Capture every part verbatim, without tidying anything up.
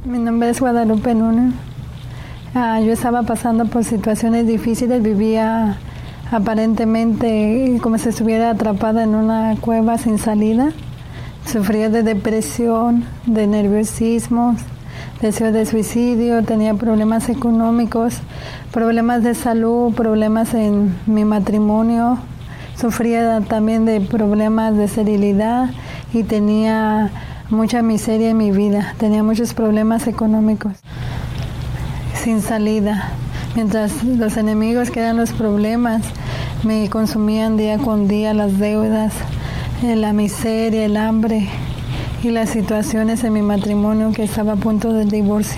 Mi nombre es Guadalupe Luna. Ah, yo estaba pasando por situaciones difíciles, vivía aparentemente como si estuviera atrapada en una cueva sin salida. Sufría de depresión, de nerviosismo, deseo de suicidio, tenía problemas económicos, problemas de salud, problemas en mi matrimonio. Sufría también de problemas de esterilidad y tenía mucha miseria en mi vida. Tenía muchos problemas económicos, sin salida. Mientras los enemigos, que eran los problemas, me consumían día con día las deudas, la miseria, el hambre y las situaciones en mi matrimonio que estaba a punto del divorcio.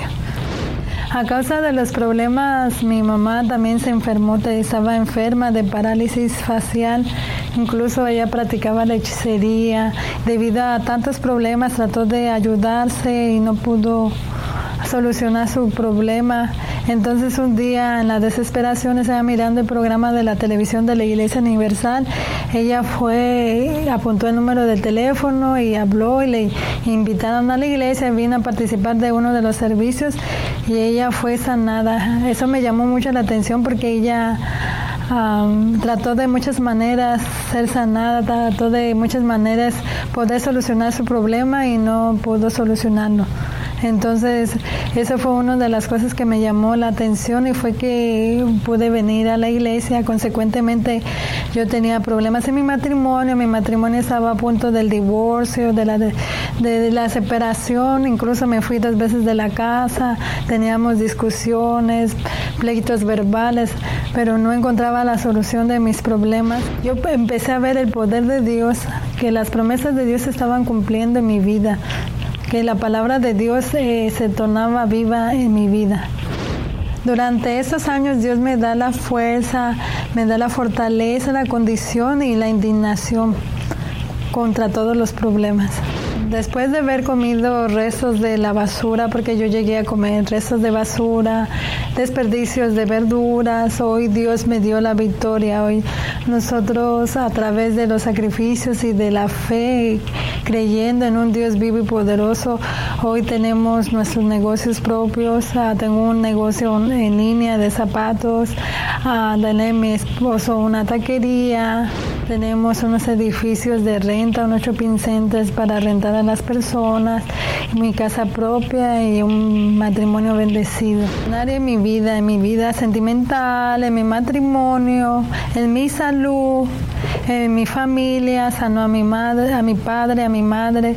A causa de los problemas, mi mamá también se enfermó, estaba enferma de parálisis facial. Incluso ella practicaba la hechicería. Debido a tantos problemas, trató de ayudarse y no pudo solucionar su problema. Entonces un día, en la desesperación, estaba mirando el programa de la televisión de la Iglesia Universal. Ella fue, apuntó el número del teléfono y habló y le invitaron a la iglesia. Vino a participar de uno de los servicios y ella fue sanada. Eso me llamó mucho la atención porque ella um, trató de muchas maneras ser sanada, trató de muchas maneras poder solucionar su problema y no pudo solucionarlo. Entonces, eso fue una de las cosas que me llamó la atención y fue que pude venir a la iglesia. Consecuentemente, yo tenía problemas en mi matrimonio, mi matrimonio estaba a punto del divorcio, de la, de, de la separación, incluso me fui dos veces de la casa, teníamos discusiones, pleitos verbales, pero no encontraba la solución de mis problemas. Yo empecé a ver el poder de Dios, que las promesas de Dios se estaban cumpliendo en mi vida, que la palabra de Dios eh, se tornaba viva en mi vida. Durante estos años Dios me da la fuerza, me da la fortaleza, la condición y la indignación contra todos los problemas. Después de haber comido restos de la basura, porque yo llegué a comer restos de basura, desperdicios de verduras, hoy Dios me dio la victoria. Hoy nosotros, a través de los sacrificios y de la fe, creyendo en un Dios vivo y poderoso, hoy tenemos nuestros negocios propios. Uh, tengo un negocio en línea de zapatos, uh, tenemos mi esposo una taquería, tenemos unos edificios de renta, unos shopping centers para rentar a las personas, mi casa propia y un matrimonio bendecido. En área de mi vida, en mi vida sentimental, en mi matrimonio, en mi salud, en mi familia, sanó a mi madre, a mi padre, a mi madre,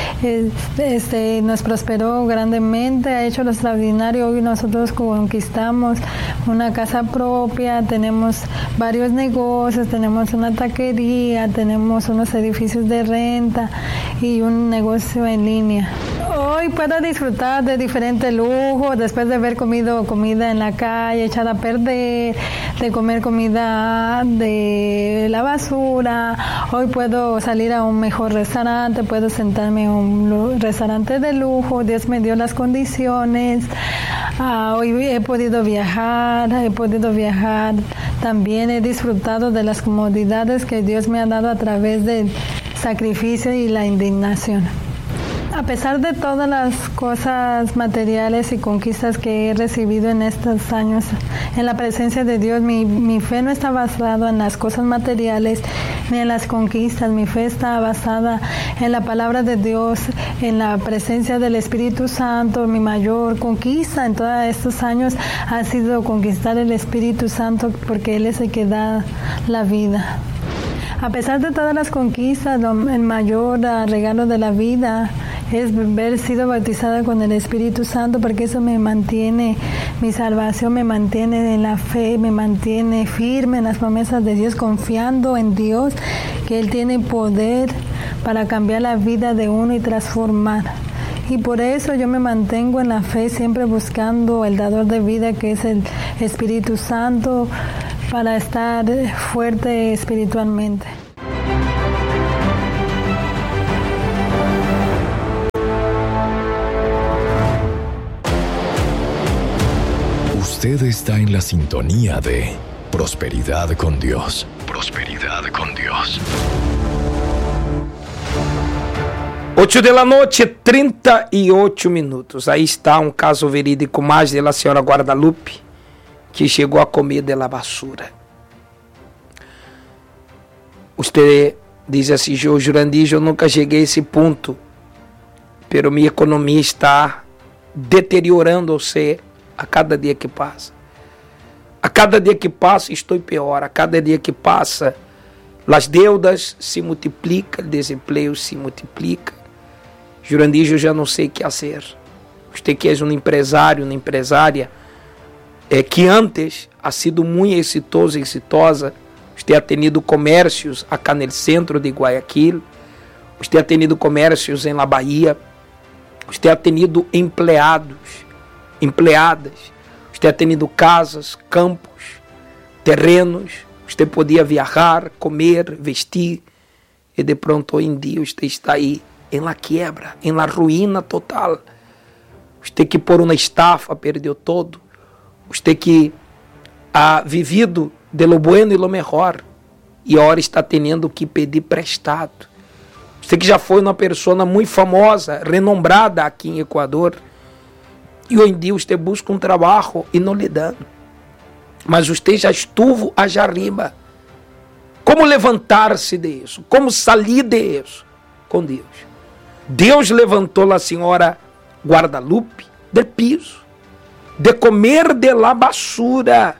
este, nos prosperó grandemente, ha hecho lo extraordinario. Hoy nosotros conquistamos una casa propia, tenemos varios negocios, tenemos una taquería, tenemos unos edificios de renta y un negocio en línea. Hoy puedo disfrutar de diferentes lujos después de haber comido comida en la calle echada a perder, de comer comida de la basura. Hoy puedo salir a un mejor restaurante, puedo sentarme en un restaurante de lujo. Dios me dio las condiciones. Uh, hoy he podido viajar, he podido viajar. También he disfrutado de las comodidades que Dios me ha dado a través del sacrificio y la indignación. A pesar de todas las cosas materiales y conquistas que he recibido en estos años, en la presencia de Dios, mi, mi fe no está basada en las cosas materiales ni en las conquistas. Mi fe está basada en la palabra de Dios, en la presencia del Espíritu Santo. Mi mayor conquista en todos estos años ha sido conquistar el Espíritu Santo, porque Él es el que da la vida. A pesar de todas las conquistas, el mayor regalo de la vida es haber sido bautizada con el Espíritu Santo, porque eso me mantiene, mi salvación me mantiene en la fe, me mantiene firme en las promesas de Dios, confiando en Dios, que Él tiene poder para cambiar la vida de uno y transformar. Y por eso yo me mantengo en la fe, siempre buscando el dador de vida, que es el Espíritu Santo, para estar fuerte espiritualmente. Usted está en la sintonía de Prosperidad con Dios. Prosperidad con Dios. ocho de la noche, trinta e oito minutos. Aí está um caso verídico mais da senhora Guadalupe, que chegou a comer de la basura. Você diz assim, eu, Jurandir, eu nunca cheguei a esse ponto, pero minha economia está deteriorando-se a cada dia que passa. A cada dia que passa estou pior, a cada dia que passa as deudas se multiplicam, o desemprego se multiplica. Jurandir, eu já não sei o que fazer. Você que é um empresário, uma empresária, é, que antes ha sido muito exitoso e exitosa. Você ha tenido comércios acá no centro de Guayaquil. Você ha tenido comércios em La Bahia. Você ha tenido empregados, empregadas. Você ha tenido casas, campos, terrenos. Você podia viajar, comer, vestir. E de pronto, hoje em dia, você está aí em la quiebra, em la ruína total. Você que por uma estafa perdeu todo. Você que ha vivido de lo bueno e lo mejor, e agora está tendo que pedir prestado. Você que já foi uma pessoa muito famosa, renombrada aqui em Equador, e hoje em dia você busca um trabalho e não lhe dão. Mas você já estuvo allá arriba. Como levantar-se disso? Como sair disso? Com Deus. Deus levantou a senhora Guadalupe do piso, de comer de la basura.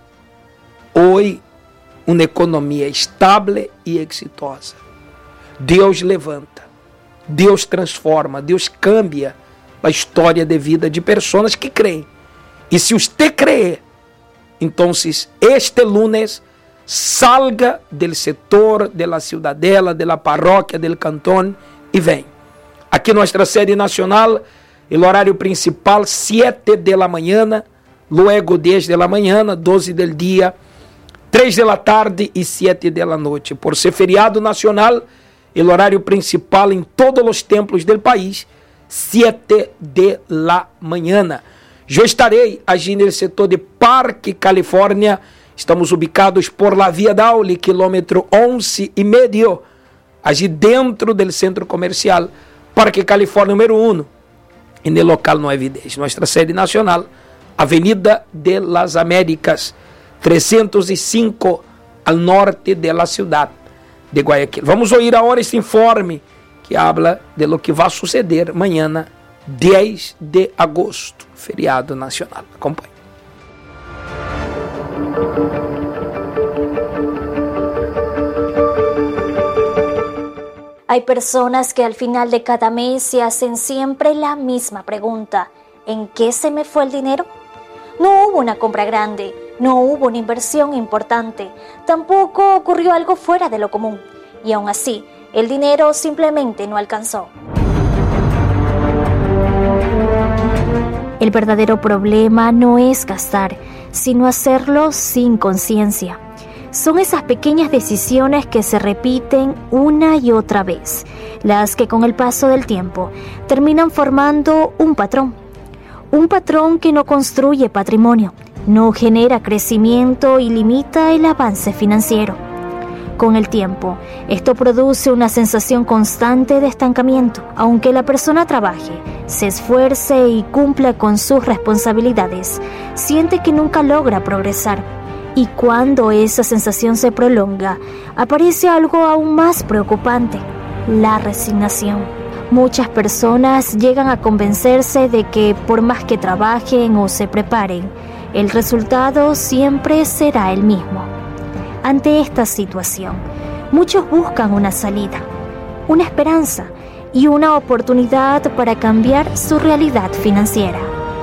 Hoje, uma economia estável e exitosa. Deus levanta, Deus transforma, Deus cambia a história de vida de pessoas que creem. E se você crê, então este lunes salga do setor, da cidadela, da paróquia, do cantão e vem. Aqui nossa sede nacional, o horário principal, sete da manhã, luego dez da manhã, doze del dia, três da tarde e sete da noite. Por ser feriado nacional, o horário principal em todos os templos do país, sete da manhã. Eu estarei agindo no setor de Parque Califórnia. Estamos ubicados por la Via Daule, quilômetro onze e meio, allí dentro do centro comercial Parque Califórnia número um, e no local nove dez. Nossa sede nacional, Avenida de las Américas, trezentos e cinco, ao norte da cidade de Guayaquil. Vamos ouvir agora este informe que habla de lo que vai suceder amanhã, dez de agosto, feriado nacional. Acompanhe. Hay personas que al final de cada mes se hacen siempre la misma pregunta: ¿en qué se me fue el dinero? No hubo una compra grande, no hubo una inversión importante, tampoco ocurrió algo fuera de lo común, y aún así, el dinero simplemente no alcanzó. El verdadero problema no es gastar, sino hacerlo sin conciencia. Son esas pequeñas decisiones que se repiten una y otra vez, las que con el paso del tiempo terminan formando un patrón. Un patrón que no construye patrimonio, no genera crecimiento y limita el avance financiero. Con el tiempo, esto produce una sensación constante de estancamiento. Aunque la persona trabaje, se esfuerce y cumpla con sus responsabilidades, siente que nunca logra progresar. Y cuando esa sensación se prolonga, aparece algo aún más preocupante: la resignación. Muchas personas llegan a convencerse de que por más que trabajen o se preparen, el resultado siempre será el mismo. Ante esta situación, muchos buscan una salida, una esperanza y una oportunidad para cambiar su realidad financiera.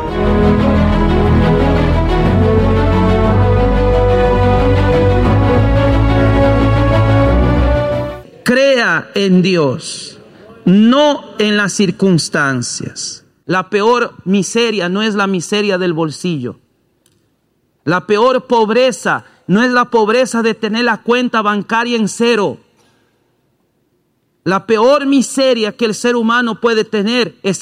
Crea en Dios, no en las circunstancias. La peor miseria no es la miseria del bolsillo. La peor pobreza no es la pobreza de tener la cuenta bancaria en cero. La peor miseria que el ser humano puede tener es